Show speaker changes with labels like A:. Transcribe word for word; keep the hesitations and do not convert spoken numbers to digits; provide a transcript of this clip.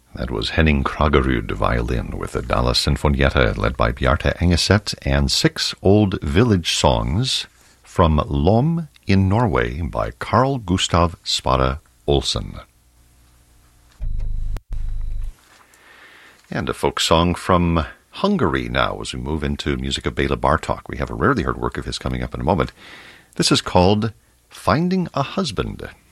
A: That was Henning Kragerud violin with the Dala Sinfonietta led by Bjarte Engeset and six old village songs from Lom in Norway by Carl Gustav Spade Olsen. And a folk song from Hungary now as we move into music of Bela Bartok. We have a rarely heard work of his coming up in a moment. This is called Finding a Husband.